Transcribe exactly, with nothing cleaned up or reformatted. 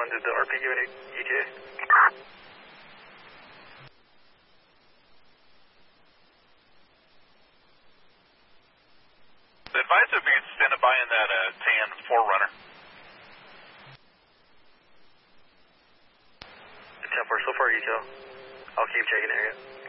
one, did the R P give an E T A? The advisor would be standing by in that uh, tan four runner. ten four, so far E T A. I'll keep checking area.